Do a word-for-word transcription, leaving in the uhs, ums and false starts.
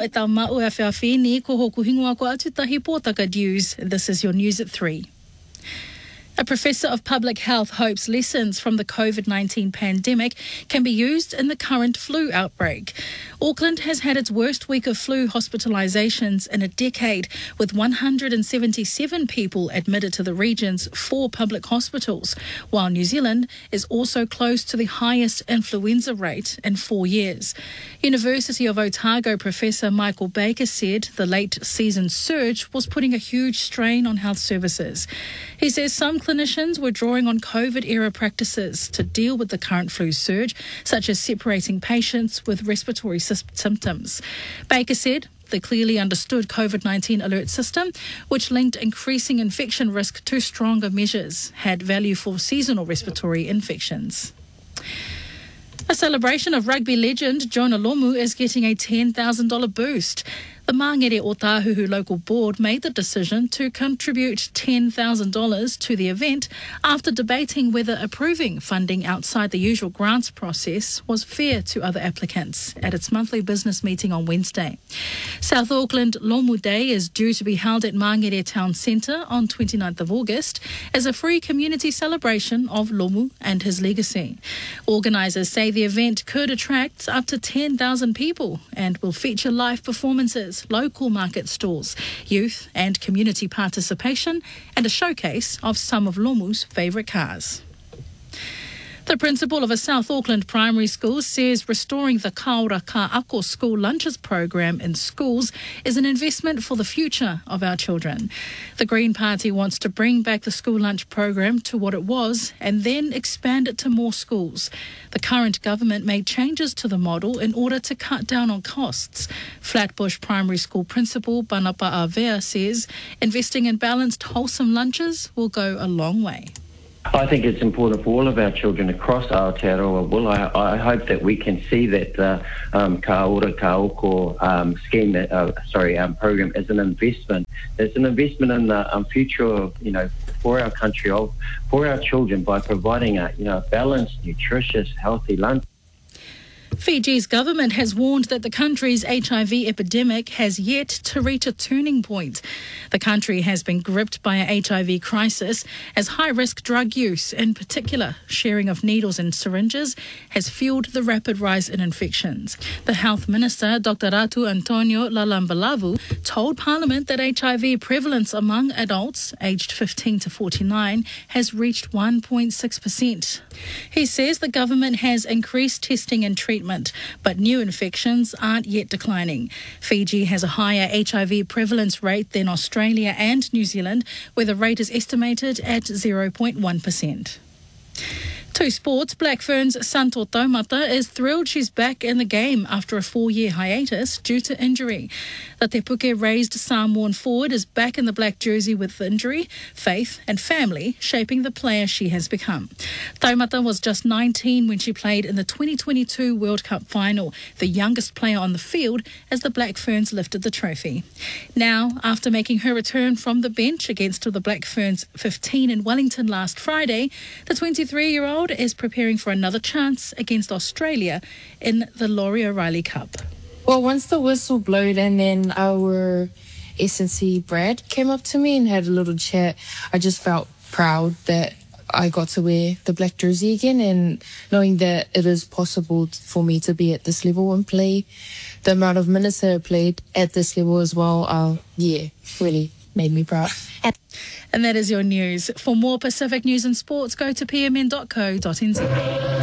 e tau mau e whiawhini ko hoku hingoa ko atutahi pōtaka news. This is your news at three. A professor of public health hopes lessons from the COVID nineteen pandemic can be used in the current flu outbreak. Auckland has had its worst week of flu hospitalisations in a decade, with one hundred seventy-seven people admitted to the region's four public hospitals, while New Zealand is also close to the highest influenza rate in four years. University of Otago professor Michael Baker said the late season surge was putting a huge strain on health services. He says some clinicians were drawing on COVID-era practices to deal with the current flu surge, such as separating patients with respiratory sy- symptoms. Baker said the clearly understood COVID nineteen alert system, which linked increasing infection risk to stronger measures, had value for seasonal respiratory infections. A celebration of rugby legend Jonah Lomu is getting a ten thousand dollars boost. The Mangere Otahuhu local board made the decision to contribute ten thousand dollars to the event after debating whether approving funding outside the usual grants process was fair to other applicants at its monthly business meeting on Wednesday. South Auckland Lomu Day is due to be held at Mangere Town Centre on twenty-ninth of August as a free community celebration of Lomu and his legacy. Organisers say the event could attract up to ten thousand people and will feature live performances, local market stalls, youth and community participation, and a showcase of some of Lomu's favourite cars. The principal of a South Auckland primary school says restoring the Kaora Ka Ako school lunches program in schools is an investment for the future of our children. The Green Party wants to bring back the school lunch program to what it was and then expand it to more schools. The current government made changes to the model in order to cut down on costs. Flatbush Primary School principal Banapa Avea says investing in balanced, wholesome lunches will go a long way. I think it's important for all of our children across Aotearoa. Well, I, I hope that we can see that uh, um, Ka Ora Ka Oko um, scheme, uh, sorry, um, program as an investment. It's an investment in the um, future, of, you know, for our country, of, for our children, by providing a, you know, balanced, nutritious, healthy lunch. Fiji's government has warned that the country's H I V epidemic has yet to reach a turning point. The country has been gripped by a H I V crisis as high-risk drug use, in particular sharing of needles and syringes, has fueled the rapid rise in infections. The Health Minister, Doctor Ratu Antonio Lalambalavu, told Parliament that H I V prevalence among adults aged fifteen to forty-nine has reached one point six percent. He says the government has increased testing and treatment, but new infections aren't yet declining. Fiji has a higher H I V prevalence rate than Australia and New Zealand, where the rate is estimated at zero point one percent. To sports, Black Ferns' Santo Taumata is thrilled she's back in the game after a four-year hiatus due to injury. The Te Puke raised Samoan forward is back in the black jersey with injury, faith and family shaping the player she has become. Taumata was just nineteen when she played in the twenty twenty-two World Cup final, the youngest player on the field as the Black Ferns lifted the trophy. Now, after making her return from the bench against the Black Ferns fifteen in Wellington last Friday, the twenty-three-year-old is preparing for another chance against Australia in the Laurie O'Reilly Cup. Well, once the whistle blowed and then our S and C Brad came up to me and had a little chat, I just felt proud that I got to wear the black jersey again, and knowing that it is possible for me to be at this level and play the amount of minutes that I played at this level as well, uh, yeah, really made me proud. And that is your news. For more Pacific news and sports, go to p m n dot co dot n z.